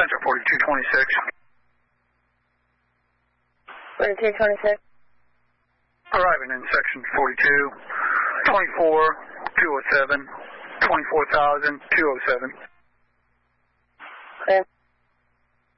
Center 4226. 4226. Arriving in section 42, 24207, 24,207. Clear.